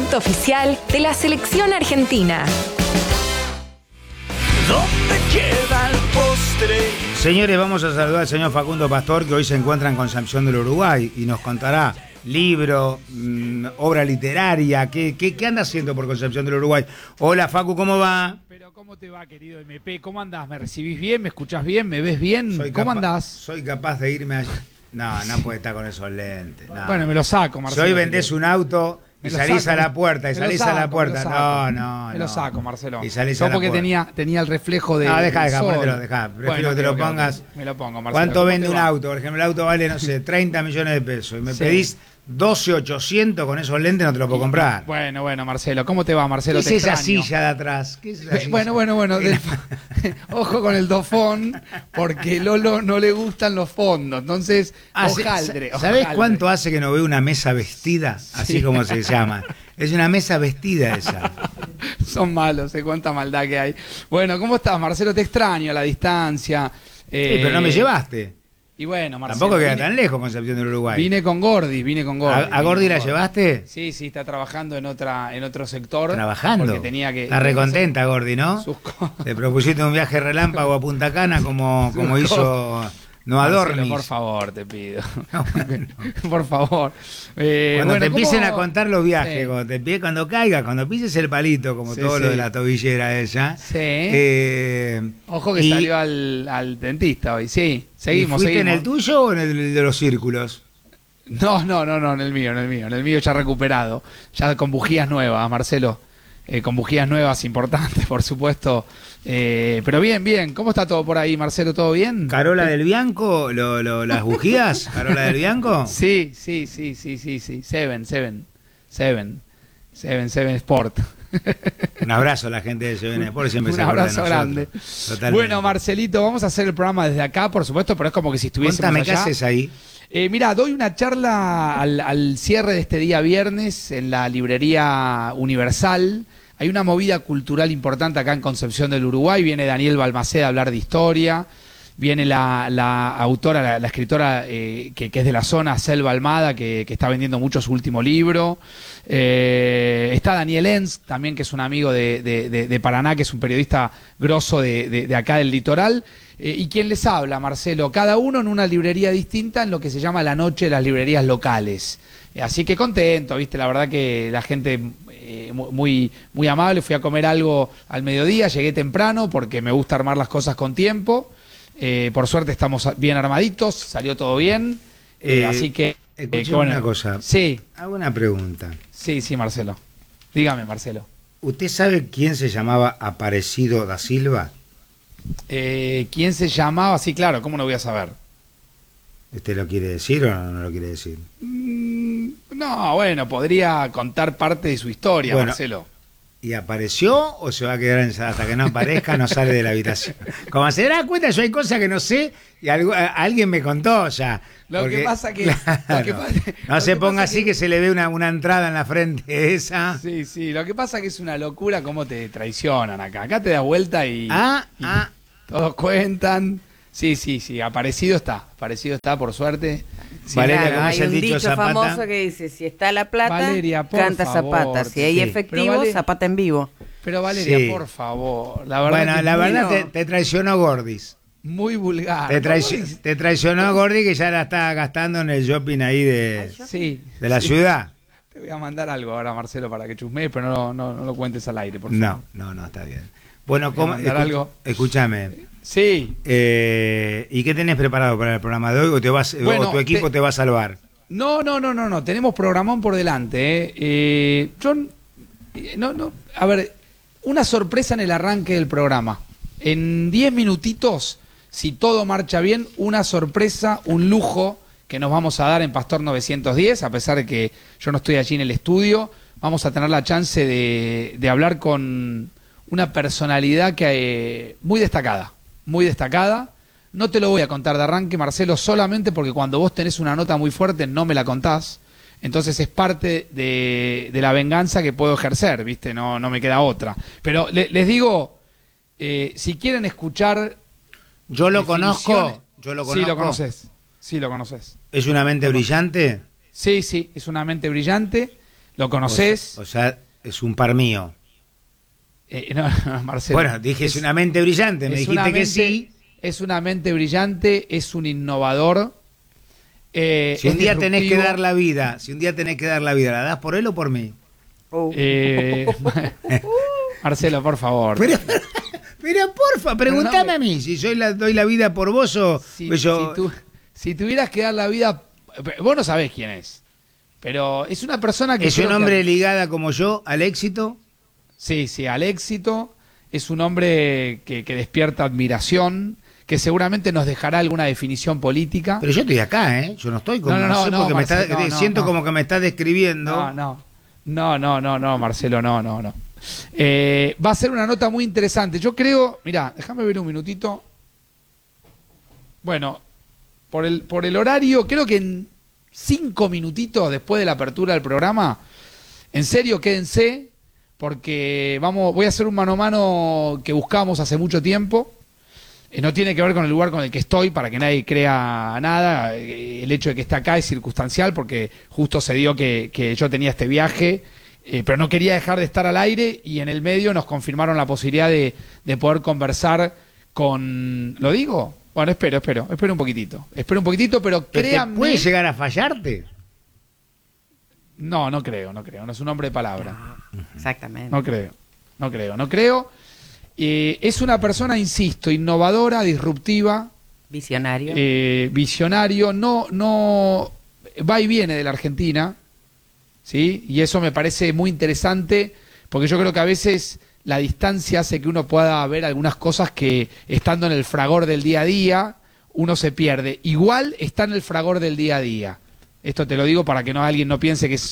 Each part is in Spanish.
producto oficial de la selección argentina. ¿Dónde queda el postre? Señores, vamos a saludar al señor Facundo Pastor, que hoy se encuentra en Concepción del Uruguay y nos contará libro, obra literaria, ¿qué anda haciendo por Concepción del Uruguay? Hola Facu, ¿cómo va? Pero ¿cómo te va, querido MP? ¿Cómo andás? ¿Me recibís bien? ¿Me escuchás bien? ¿Me ves bien? ¿Cómo andás? Soy capaz de irme allá. No puede estar con esos lentes. No. Bueno, me lo saco, Marcelo. Si hoy vendés un auto y salís a la puerta, Me lo saco, Marcelo. Y salís yo a la porque puerta. tenía el reflejo de. No, deja, sol. dejá. Prefiero que te lo pongas. Okay. Me lo pongo, Marcelo. ¿Cuánto vende un auto? Por ejemplo, el auto vale, no sé, 30 millones de pesos. Y me pedís 12.800 con esos lentes, no te lo puedo comprar. Bueno, Marcelo. ¿Cómo te va, Marcelo? ¿Qué es esa silla de atrás? ¿Qué es esa silla? Bueno. Ojo con el dofón, porque Lolo no le gustan los fondos. Entonces, hojaldre. ¿Sabés cuánto hace que no veo una mesa vestida? Así como se llama. Es una mesa vestida esa. Son malos, cuánta maldad que hay. Bueno, ¿cómo estás, Marcelo? Te extraño a la distancia. Sí, pero no me llevaste. Y bueno, Marcelo. Tampoco queda tan lejos Concepción del Uruguay. Vine con Gordi. ¿A Gordi la llevaste? Sí, está trabajando en otro sector. ¿Trabajando? Porque tenía que. Está recontenta Gordi, ¿no? Te propusiste un viaje relámpago a Punta Cana como hizo Noah Dormis. Por favor, te pido. No, bueno. Por favor. Cuando te empiecen a contar los viajes, cuando caigas, cuando pises el palito, como todo lo de la tobillera ella. Sí. Ojo que salió al dentista hoy, sí. Seguimos. ¿Fuiste en el tuyo o en el de los círculos? No, en el mío. En el mío ya recuperado. Ya con bujías nuevas, Marcelo. Con bujías nuevas importantes, por supuesto. Pero bien. ¿Cómo está todo por ahí, Marcelo? ¿Todo bien? ¿Carola del Bianco? ¿Las bujías? ¿Carola del Bianco? Sí. Seven Sport. Un abrazo a la gente de Seven Sport. Siempre un abrazo grande. Totalmente. Bueno, Marcelito, vamos a hacer el programa desde acá, por supuesto, pero es como que si estuviésemos Cuéntame, allá. ¿qué haces ahí? Mira, doy una charla al cierre de este día viernes en la librería Universal. Hay una movida cultural importante acá en Concepción del Uruguay. Viene Daniel Balmaceda a hablar de historia. Viene la autora, la escritora que es de la zona, Selva Almada, que está vendiendo mucho su último libro. Está Daniel Enz, también, que es un amigo de Paraná, que es un periodista grosso de acá del litoral. ¿Y quién les habla, Marcelo? Cada uno en una librería distinta en lo que se llama la noche de las librerías locales. Así que contento, ¿viste? La verdad que la gente muy amable. Fui a comer algo al mediodía, llegué temprano porque me gusta armar las cosas con tiempo. Por suerte estamos bien armaditos, salió todo bien. Así que... Escuchame una cosa. Sí. Hago una pregunta. Sí, Marcelo. Dígame, Marcelo. ¿Usted sabe quién se llamaba Aparecido da Silva? ¿Quién se llamaba? Sí, claro, ¿cómo no voy a saber? ¿Usted lo quiere decir o no lo quiere decir? No, bueno, podría contar parte de su historia, Marcelo. ¿Y apareció o se va a quedar hasta que no aparezca, no sale de la habitación? Como se dará cuenta, yo hay cosas que no sé y alguien me contó ya. Lo que pasa que... No se ponga así que se le ve una entrada en la frente esa. Sí, lo que pasa es que es una locura cómo te traicionan acá. Acá te das vuelta y todos cuentan. Sí, aparecido está, por suerte. Sí, Valeria, claro, hay un dicho famoso que dice, si está la plata, Valeria, canta favor, Zapata. Si hay efectivo, Zapata en vivo. Pero Valeria, por favor. La verdad bueno, la verdad te traicionó Gordis. Muy vulgar. Te traicionó Gordi, que ya la está gastando en el shopping ahí de la ciudad. Te voy a mandar algo ahora, Marcelo, para que chusmees, pero no lo cuentes al aire, por favor. No, está bien. Bueno, escúchame. Sí. ¿Y qué tenés preparado para el programa de hoy? ¿O tu equipo te va a salvar? No. Tenemos programón por delante. A ver, una sorpresa en el arranque del programa. En 10 minutitos, si todo marcha bien, una sorpresa, un lujo que nos vamos a dar en Pastor 910, a pesar de que yo no estoy allí en el estudio. Vamos a tener la chance de hablar con una personalidad muy destacada. No te lo voy a contar de arranque, Marcelo, solamente porque cuando vos tenés una nota muy fuerte no me la contás. Entonces es parte de la venganza que puedo ejercer, ¿viste? No me queda otra. Pero les digo, si quieren escuchar... Yo lo conozco. Sí, lo conoces. ¿Es una mente brillante? Sí, es una mente brillante. ¿Lo conocés? O sea, es un par mío. No, Marcelo. Bueno, dije, es una mente brillante, me dijiste que sí. Es una mente brillante, es un innovador. Si un día tenés que dar la vida, ¿la das por él o por mí? Marcelo, por favor. Pero porfa, pregúntame a mí, si yo doy la vida por vos o... Si tuvieras que dar la vida... Vos no sabés quién es, pero es una persona que... ¿Es un hombre ligada como yo al éxito? Sí, al éxito. Es un hombre que despierta admiración, que seguramente nos dejará alguna definición política. Pero yo estoy acá, ¿eh? Yo no estoy como... Siento como que me estás describiendo. No, Marcelo, no. Va a ser una nota muy interesante. Yo creo... Mirá, déjame ver un minutito. Bueno, por el horario, creo que en 5 minutitos después de la apertura del programa, en serio, quédense, porque voy a hacer un mano a mano que buscamos hace mucho tiempo. No tiene que ver con el lugar con el que estoy, para que nadie crea nada. El hecho de que esté acá es circunstancial, porque justo se dio que yo tenía este viaje, pero no quería dejar de estar al aire, y en el medio nos confirmaron la posibilidad de poder conversar con... ¿Lo digo? Bueno, espero un poquitito, pero créanme... ¿Puede llegar a fallarte? No creo, no es un hombre de palabra. Exactamente. No creo. Es una persona, insisto, innovadora, disruptiva. Visionario. No va y viene de la Argentina, ¿sí? Y eso me parece muy interesante, porque yo creo que a veces la distancia hace que uno pueda ver algunas cosas que, estando en el fragor del día a día, uno se pierde. Igual está en el fragor del día a día. Esto te lo digo para que alguien no piense que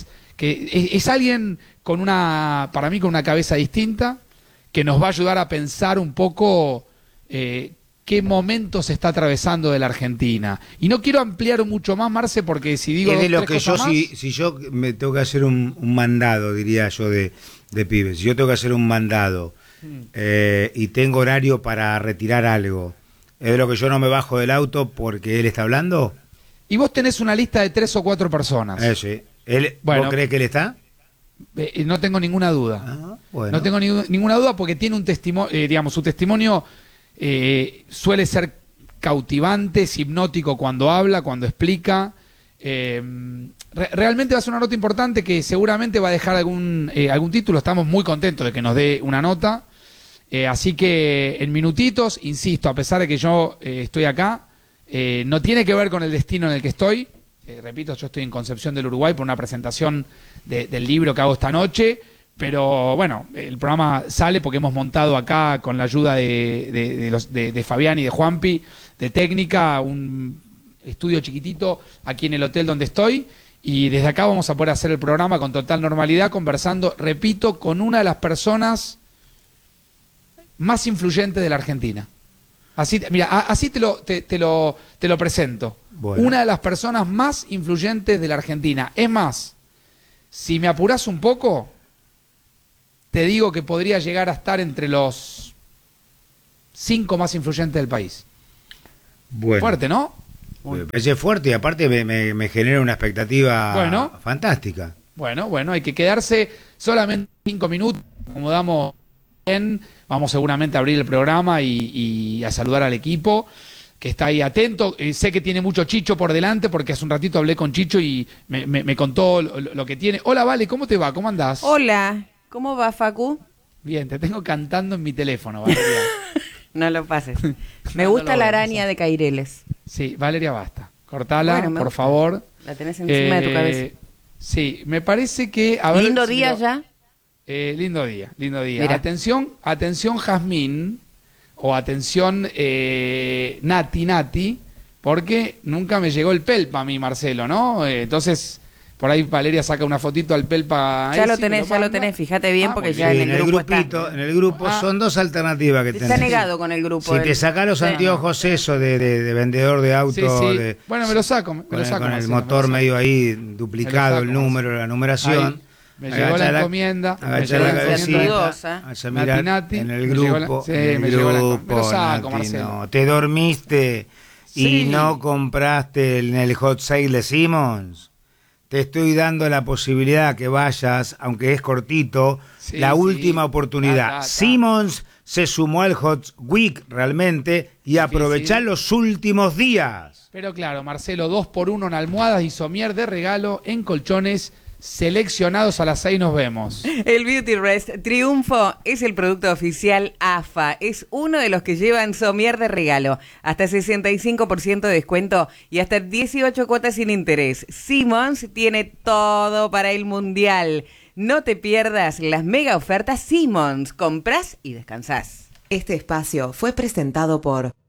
es alguien para mí con una cabeza distinta, que nos va a ayudar a pensar un poco qué momento se está atravesando de la Argentina. Y no quiero ampliar mucho más, Marce, porque si digo... Es de lo que yo, si yo me tengo que hacer un mandado, diría yo, de pibes. Si yo tengo que hacer un mandado y tengo horario para retirar algo, ¿es de lo que yo no me bajo del auto porque él está hablando? Y vos tenés una lista de 3 o 4 personas. Sí. Bueno, ¿Vos creés que él está? No tengo ninguna duda. Bueno. No tengo ninguna duda, porque tiene un testimonio, su testimonio suele ser cautivante, es hipnótico cuando habla, cuando explica. Realmente va a ser una nota importante que seguramente va a dejar algún título. Estamos muy contentos de que nos dé una nota. Así que en minutitos, insisto, a pesar de que yo estoy acá, no tiene que ver con el destino en el que estoy. Repito, yo estoy en Concepción del Uruguay por una presentación del libro que hago esta noche, pero bueno, el programa sale porque hemos montado acá, con la ayuda de Fabián y de Juanpi, de técnica, un estudio chiquitito aquí en el hotel donde estoy, y desde acá vamos a poder hacer el programa con total normalidad, conversando, repito, con una de las personas más influyentes de la Argentina. Así te lo presento. Bueno. Una de las personas más influyentes de la Argentina. Es más, si me apurás un poco, te digo que podría llegar a estar entre los 5 más influyentes del país. Bueno. Fuerte, ¿no? Me parece fuerte, y aparte me genera una expectativa fantástica. Bueno, hay que quedarse solamente 5 minutos, como damos bien. Vamos seguramente a abrir el programa y a saludar al equipo que está ahí atento. Sé que tiene mucho Chicho por delante, porque hace un ratito hablé con Chicho y me contó lo que tiene. Hola, Vale, ¿cómo te va? ¿Cómo andás? Hola, ¿cómo va, Facu? Bien, te tengo cantando en mi teléfono, Valeria. No lo pases. Me gusta la araña de Caireles. Sí, Valeria, basta. Cortala, por favor. La tenés encima de tu cabeza. Sí, me parece que... Lindo día ya. Lindo día. Mira. Atención Jazmín, o atención Nati, porque nunca me llegó el pelpa a mí, Marcelo, ¿no? Entonces, por ahí Valeria saca una fotito al pelpa. Ya lo tenés, fíjate bien, porque ya en el grupo en el grupo son 2 alternativas que tenés. Está negado con el grupo. Si te sacás los anteojos eso de vendedor de auto, sí. Bueno, me lo saco. Con el motor medio ahí duplicado, el número, la numeración. Ahí. Me llegó la encomienda. Agachar la cabecita. Nati, en el grupo. Me lo saco, Marcelo. Te dormiste y no compraste en el hot sale de Simmons. te estoy dando la posibilidad que vayas, aunque es cortito, la última oportunidad. Simmons se sumó al Hot Week realmente y aprovechar los últimos días. Pero claro, Marcelo, 2x1 en almohadas y somier de regalo en colchones seleccionados. A las 6 nos vemos. El Beauty Rest Triunfo es el producto oficial AFA. Es uno de los que llevan somier de regalo. Hasta 65% de descuento y hasta 18 cuotas sin interés. Simmons tiene todo para el Mundial. No te pierdas las mega ofertas Simmons. Comprás y descansás. Este espacio fue presentado por